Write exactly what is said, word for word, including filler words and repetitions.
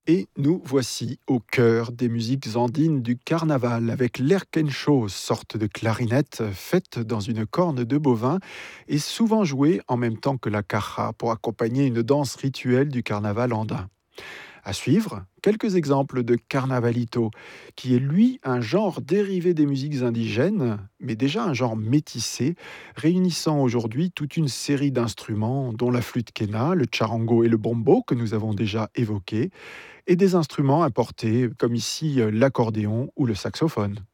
Et nous voici au cœur des musiques andines du carnaval avec l'erkencho, sorte de clarinette faite dans une corne de bovin et souvent jouée en même temps que la caja pour accompagner une danse rituelle du carnaval andin. À suivre, quelques exemples de carnavalito, qui est lui un genre dérivé des musiques indigènes, mais déjà un genre métissé, réunissant aujourd'hui toute une série d'instruments, dont la flûte quena, le charango et le bombo que nous avons déjà évoqués, et des instruments importés, comme ici euh, l'accordéon ou le saxophone.